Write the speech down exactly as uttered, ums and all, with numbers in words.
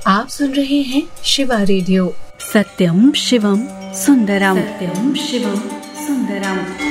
आप सुन रहे हैं शिवा रेडियो। सत्यम शिवम सुंदरम। सत्यम शिवम सुंदरम।